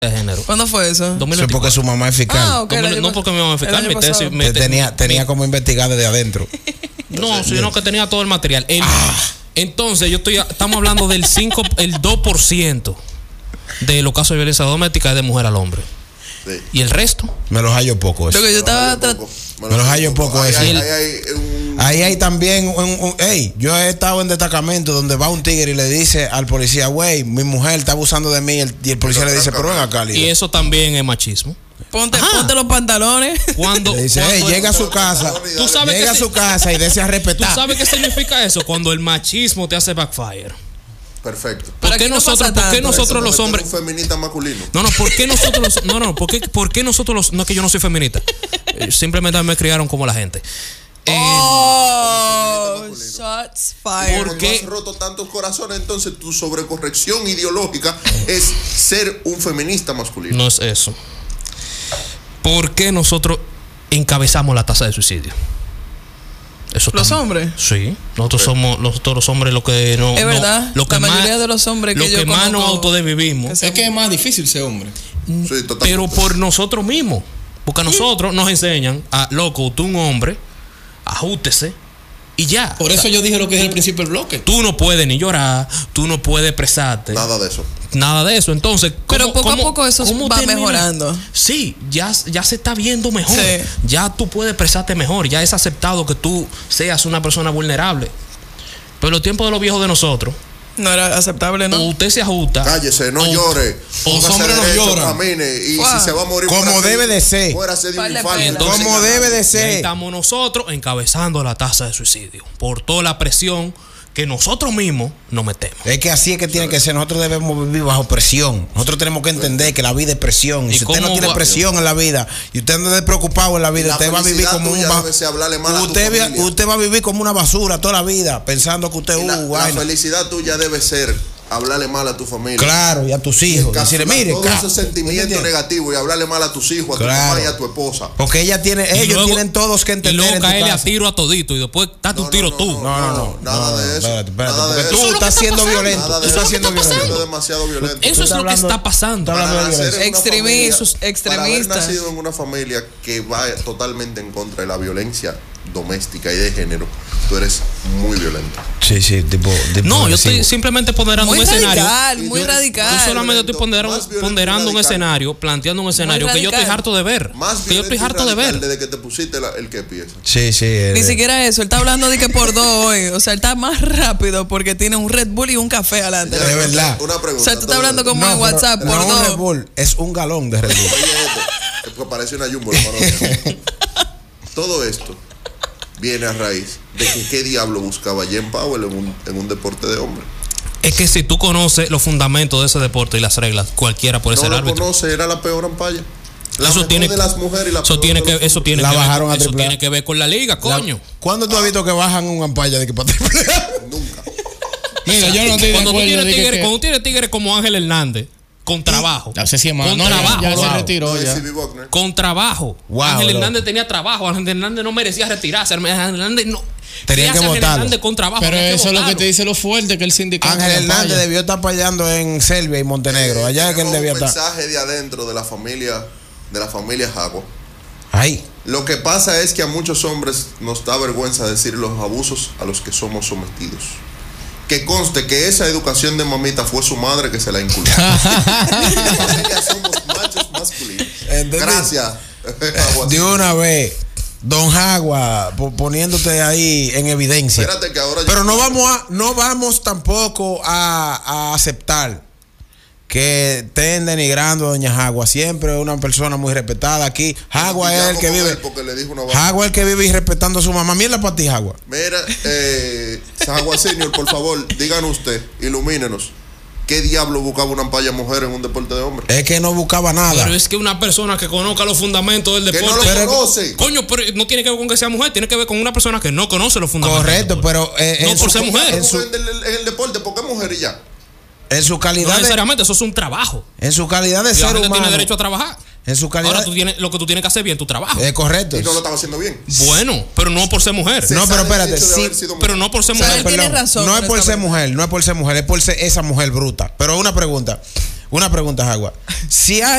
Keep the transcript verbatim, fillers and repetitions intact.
de género. ¿Cuándo fue eso? Eso es porque su mamá es fiscal. Ah, okay, no, no porque mi mamá es fiscal. Mi tesis, mi te, tenía tenía como investigado desde adentro. No, sino que tenía todo el material. El, ah. Entonces, yo estoy estamos hablando del cinco, el dos por ciento de los casos de violencia doméstica es de mujer al hombre. Sí. ¿Y el resto? Me los hallo poco eso. Lo que yo estaba Me los hallo poco eso. Ahí, ahí, ahí, un... ahí hay también un, un, hey, yo he estado en destacamento donde va un tigre y le dice al policía, güey, mi mujer está abusando de mí, y el, y el policía le dice, pero ven acá, líder. Y eso también es machismo. Ponte, ponte los pantalones. Cuando le dice, hey, llega a su casa, tú sabes llega a su casa y desea respetar. ¿Tú sabes qué significa eso? Cuando el machismo te hace backfire. Perfecto. ¿Por qué nosotros, no ¿por qué nosotros los hombres? Un feminista masculino. No, no, ¿por qué nosotros los, no, no, ¿por qué, por qué nosotros los, no es que yo no soy feminista. Simplemente me criaron como la gente. Eh, oh, shots fired. ¿Por qué has roto tantos corazones? Entonces tu sobrecorrección ideológica es ser un feminista masculino. No es eso. ¿Por qué nosotros encabezamos la tasa de suicidio? Eso los también. Hombres. Sí, nosotros somos nosotros los hombres los que no. Es verdad. No, lo que la mayoría más, de los hombres que lo yo que más nos autodesvivimos. Que es que es más difícil ser hombre. Sí, pero por nosotros mismos. Porque a nosotros nos enseñan a, loco, tú un hombre, ajústese y ya. Por eso o sea, yo dije lo que es el principio del bloque. Tú no puedes ni llorar, tú no puedes expresarte. Nada de eso. Nada de eso. Entonces, ¿cómo, pero poco cómo, a poco eso va termina? mejorando. Sí, ya, ya se está viendo mejor. Sí. Ya tú puedes expresarte mejor. Ya es aceptado que tú seas una persona vulnerable. Pero los tiempos de los viejos de nosotros no era aceptable, ¿no? O usted se ajusta. Cállese, no o, llore. O los hombres no lloran. Camine, y wow. si se va a morir como debe de ser. Como debe de ser. Estamos nosotros encabezando la tasa de suicidio por toda la presión que nosotros mismos nos metemos. Es que así es que tiene que ser. Nosotros debemos vivir bajo presión. Nosotros tenemos que entender que la vida es presión. Y si usted no tiene va? presión en la vida y usted no está preocupado en la vida, la usted va a vivir como un ba... usted, usted va a vivir como una basura toda la vida, pensando que usted es uh, la, la felicidad tuya debe ser hablarle mal a tu familia. Claro, y a tus hijos. Decirle, mire, todo ese sentimiento negativo y hablarle mal a tus hijos, a claro. tu mamá y a tu esposa. Porque ella tiene, ellos luego, tienen todos que entender. Y luego caerle a tiro a todito y después date no, un tiro no, tú. No, no, no. no, no nada de eso. Espérate, espérate, nada porque de tú eso. estás siendo violento. Nada de tú estás siendo violento. demasiado violento. Eso es lo que está pasando. Extremistas. Para haber nacido en una familia que va totalmente en contra de la violencia doméstica y de género, tú eres muy violento. Sí, sí, tipo. tipo no, yo estoy simplemente ponderando muy un radical, escenario. Muy yo, radical. Yo solamente estoy ponderando, ponderando un escenario, planteando un escenario que yo estoy harto de ver. Más que yo estoy harto de ver. Desde que te pusiste la, el que piensa. Sí, sí. Eh, Ni siquiera eso. Él está hablando de que por dos hoy. O sea, él está más rápido porque tiene un Red Bull y un café adelante. De verdad. Una pregunta. O sea, tú estás hablando como no, en WhatsApp por no dos. Un Red Bull, es un galón de Red Bull. Oye, esto, que parece una Jumbo. Todo esto viene a raíz de que qué diablo buscaba Jen Powell en un, en un deporte de hombre. Es que si tú conoces los fundamentos de ese deporte y las reglas, cualquiera puede no ser lo árbitro. No conoce, era la peor ampalla. La eso tiene de las mujeres y la eso tiene que eso tiene la que bajaron ver, a eso tiene que ver con la liga, coño. La, ¿Cuándo tú has visto que bajan un ampalla de que para triple A? Nunca. Mira, yo no estoy cuando tú tienes tigres, que... cuando tienes tigres como Ángel Hernández con trabajo. No sé si es más. Con no, trabajo. Ya, ya wow. se retiró no, ya. Con trabajo. Wow, Ángel loco. Hernández tenía trabajo. Ángel Hernández no merecía retirarse. Ángel Hernández no. Tenía que votarlo. Con trabajo. Pero eso es lo que te dice lo fuerte que el sindicato. Ángel Hernández debió estar payando en Serbia y Montenegro. Allá es que él debía estar. Un mensaje de adentro de la familia, de la familia Jago. Ay. Lo que pasa es que a muchos hombres nos da vergüenza decir los abusos a los que somos sometidos. Que conste que esa educación de mamita fue su madre que se la inculcó. Ya somos machos masculinos. ¿Entendí? Gracias. De una vez, Don Jagua, poniéndote ahí en evidencia. Espérate que ahora Pero no vamos a, no vamos tampoco a, a aceptar que estén denigrando a Doña Jagua. Siempre es una persona muy respetada aquí. Jagua es el que vive. Jagua es el que vive irrespetando a su mamá. Mira para ti, Jagua. Mira, eh, Jagua Senior, por favor, díganos usted, ilumínenos. ¿Qué diablo buscaba una ampalla mujer en un deporte de hombre? Es que no buscaba nada. Pero es que una persona que conozca los fundamentos del deporte. Que no lo conoce. Coño, pero no tiene que ver con que sea mujer, tiene que ver con una persona que no conoce los fundamentos. Correcto, pero. Eh, no por su, ser mujer. En, su, en, el, en el deporte, ¿por qué mujer y ya? En su calidad. No necesariamente, de, eso es un trabajo. En su calidad de y ser la gente humano. Tiene derecho a trabajar. En su calidad. Ahora tú tienes, lo que tú tienes que hacer bien tu trabajo. Es correcto. Y no lo estaba haciendo bien. Bueno, pero no por ser mujer. No, pero espérate. Sí, pero no por ser O sea, mujer. él tiene razón. No es por ser honestamente. mujer, no es por ser mujer, es por ser esa mujer bruta. Pero una pregunta, una pregunta, Jagua. Si hay